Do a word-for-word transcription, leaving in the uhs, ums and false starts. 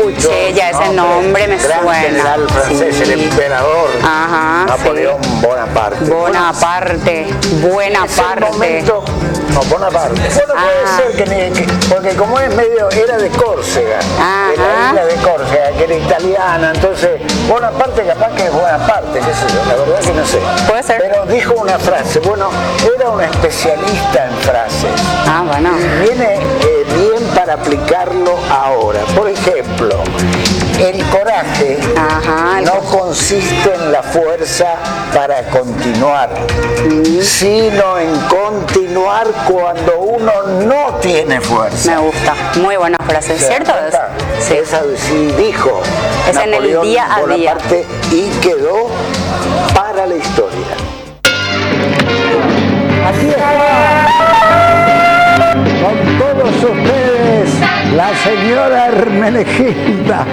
escuché, ya ese nombre me gran suena. general francés, Sí. el emperador Ajá, Napoleón sí. Bonaparte. Bonaparte, buena Es el parte. momento, no, Bonaparte. Bueno, puede Ah. ser que, ni- que- porque como es medio, era de Córcega, de la Ajá. isla de Córcega, que era italiana, entonces Bonaparte capaz que es Bonaparte, qué sé yo, la verdad que no sé. Puede ser. Pero dijo una frase, bueno, era un especialista en frases. Ah, bueno. Y viene eh, bien para aplicarlo ahora. Por ejemplo, el coraje Ajá, el no consiste en la fuerza para continuar, sino en continuar cuando uno no tiene fuerza. Me gusta. Muy buena frase, ¿Se dan ¿cierto? cuenta? Sí. Esa sí dijo Es en el Napoleón día a día. Bonaparte y quedó para la historia. Aquí está, con todos ustedes, la señora Hermenegilda.